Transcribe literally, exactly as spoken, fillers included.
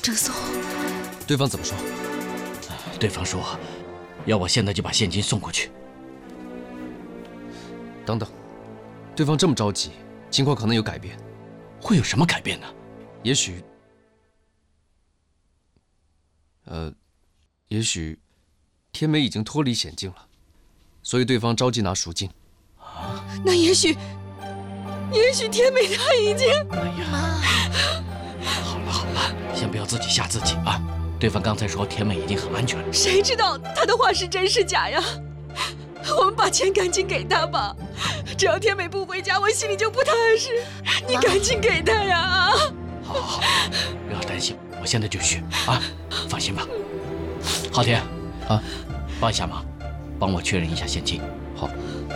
郑松， 对方怎么说？ 对方说，要我现在就把现金送过去。 等等，对方这么着急，情况可能有改变。 会有什么改变呢？ 也许，呃，也许天美已经脱离险境了，所以对方着急拿赎金。 啊，那也许，也许天美她已经…… 哎呀，好了好了，先不要自己吓自己啊！对方刚才说天美已经很安全了， 谁知道他的话是真是假呀？我们把钱赶紧给他吧，只要天美不回家，我心里就不踏实。你赶紧给他呀！啊！ 好，好，好，不要担心，我现在就去啊！放心吧。昊天， 啊， 帮一下忙，帮我确认一下现金。 好。